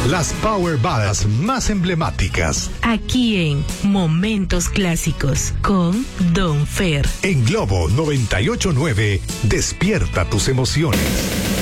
Las power ballads más emblemáticas. Aquí en Momentos Clásicos con Don Fer. En Globo 98.9, despierta tus emociones.